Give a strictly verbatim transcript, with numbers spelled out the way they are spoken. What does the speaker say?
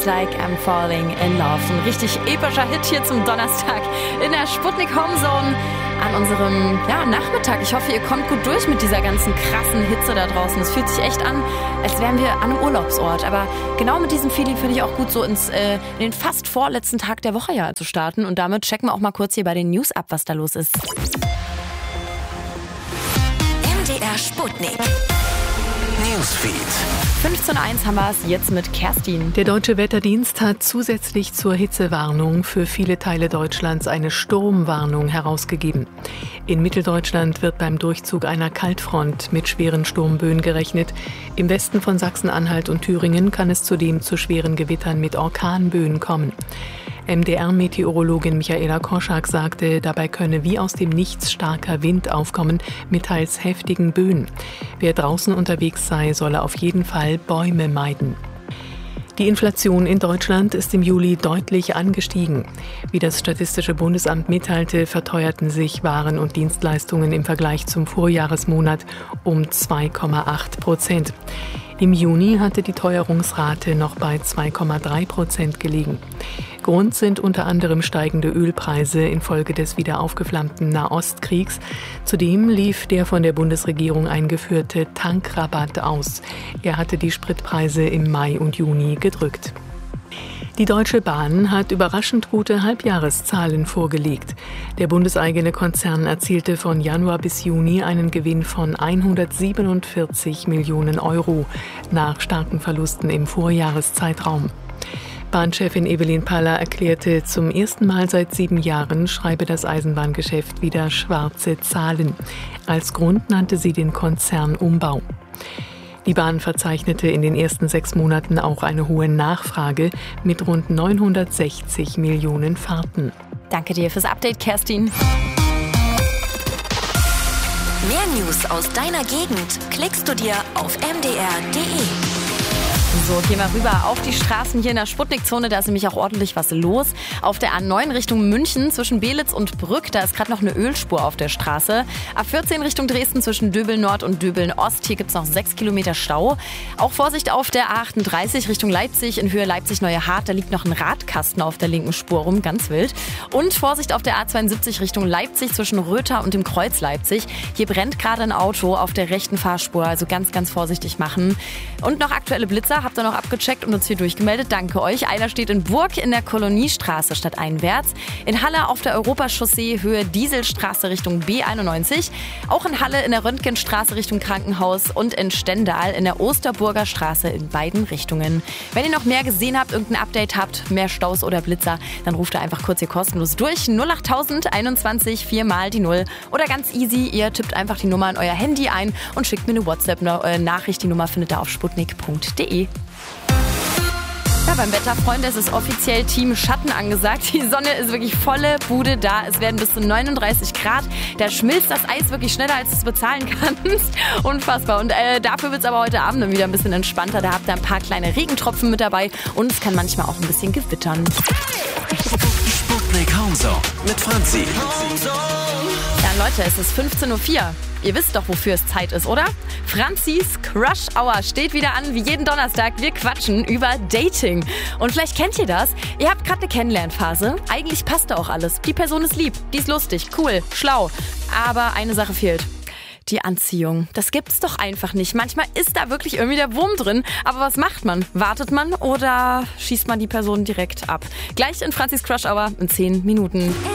Like I'm Falling in Love. Ein richtig epischer Hit hier zum Donnerstag in der Sputnik Homezone an unserem ja, Nachmittag. Ich hoffe, ihr kommt gut durch mit dieser ganzen krassen Hitze da draußen. Es fühlt sich echt an, als wären wir an einem Urlaubsort. Aber genau mit diesem Feeling finde ich auch gut, so ins, äh, in den fast vorletzten Tag der Woche ja zu starten. Und damit checken wir auch mal kurz hier bei den News ab, was da los ist. M D R Sputnik Newsfeed. fünfzehn Uhr eins haben wir es jetzt mit Kerstin. Der Deutsche Wetterdienst hat zusätzlich zur Hitzewarnung für viele Teile Deutschlands eine Sturmwarnung herausgegeben. In Mitteldeutschland wird beim Durchzug einer Kaltfront mit schweren Sturmböen gerechnet. Im Westen von Sachsen-Anhalt und Thüringen kann es zudem zu schweren Gewittern mit Orkanböen kommen. M D R-Meteorologin Michaela Koschak sagte, dabei könne wie aus dem Nichts starker Wind aufkommen mit teils heftigen Böen. Wer draußen unterwegs sei, solle auf jeden Fall Bäume meiden. Die Inflation in Deutschland ist im Juli deutlich angestiegen. Wie das Statistische Bundesamt mitteilte, verteuerten sich Waren und Dienstleistungen im Vergleich zum Vorjahresmonat um zwei Komma acht Prozent. Im Juni hatte die Teuerungsrate noch bei zwei Komma drei Prozent gelegen. Grund sind unter anderem steigende Ölpreise infolge des wieder aufgeflammten Nahostkriegs. Zudem lief der von der Bundesregierung eingeführte Tankrabatt aus. Er hatte die Spritpreise im Mai und Juni gedrückt. Die Deutsche Bahn hat überraschend gute Halbjahreszahlen vorgelegt. Der bundeseigene Konzern erzielte von Januar bis Juni einen Gewinn von hundertsiebenundvierzig Millionen Euro nach starken Verlusten im Vorjahreszeitraum. Bahnchefin Evelyn Paller erklärte, zum ersten Mal seit sieben Jahren schreibe das Eisenbahngeschäft wieder schwarze Zahlen. Als Grund nannte sie den Konzernumbau. Die Bahn verzeichnete in den ersten sechs Monaten auch eine hohe Nachfrage mit rund neunhundertsechzig Millionen Fahrten. Danke dir fürs Update, Kerstin. Mehr News aus deiner Gegend klickst du dir auf m d r punkt d e. So, gehen wir rüber auf die Straßen hier in der Sputnik-Zone. Da ist nämlich auch ordentlich was los. Auf der A neun Richtung München zwischen Belitz und Brück, da ist gerade noch eine Ölspur auf der Straße. A vierzehn Richtung Dresden zwischen Döbeln Nord und Döbeln Ost. Hier gibt es noch sechs Kilometer Stau. Auch Vorsicht auf der A achtunddreißig Richtung Leipzig in Höhe Leipzig-Neue-Hart. Da liegt noch ein Radkasten auf der linken Spur rum, ganz wild. Und Vorsicht auf der A zweiundsiebzig Richtung Leipzig zwischen Röther und dem Kreuz Leipzig. Hier brennt gerade ein Auto auf der rechten Fahrspur, also ganz, ganz vorsichtig machen. Und noch aktuelle Blitzer. Habt ihr noch abgecheckt und uns hier durchgemeldet? Danke euch. Einer steht in Burg in der Koloniestraße stadteinwärts. In Halle auf der Europachaussee Höhe Dieselstraße Richtung B einundneunzig. Auch in Halle in der Röntgenstraße Richtung Krankenhaus und in Stendal in der Osterburger Straße in beiden Richtungen. Wenn ihr noch mehr gesehen habt, irgendein Update habt, mehr Staus oder Blitzer, dann ruft ihr einfach kurz hier kostenlos durch. null achttausend einundzwanzig vier mal die null. Oder ganz easy, ihr tippt einfach die Nummer in euer Handy ein und schickt mir eine WhatsApp-Nachricht. Die Nummer findet ihr auf sputnik punkt d e. Ja, beim Wetter, Freunde, es ist offiziell Team Schatten angesagt. Die Sonne ist wirklich volle Bude da. Es werden bis zu neununddreißig Grad. Da schmilzt das Eis wirklich schneller, als du es bezahlen kannst. Unfassbar. Und äh, dafür wird es aber heute Abend dann wieder ein bisschen entspannter. Da habt ihr ein paar kleine Regentropfen mit dabei. Und es kann manchmal auch ein bisschen gewittern. Sputnik Homezone mit Franzi. Ja, Leute, es ist fünfzehn Uhr vier. Ihr wisst doch, wofür es Zeit ist, oder? Franzis Crush Hour steht wieder an, wie jeden Donnerstag. Wir quatschen über Dating. Und vielleicht kennt ihr das. Ihr habt gerade eine Kennenlernphase. Eigentlich passt da auch alles. Die Person ist lieb, die ist lustig, cool, schlau. Aber eine Sache fehlt. Die Anziehung. Das gibt's doch einfach nicht. Manchmal ist da wirklich irgendwie der Wurm drin. Aber was macht man? Wartet man oder schießt man die Person direkt ab? Gleich in Franzis Crush Hour in zehn Minuten.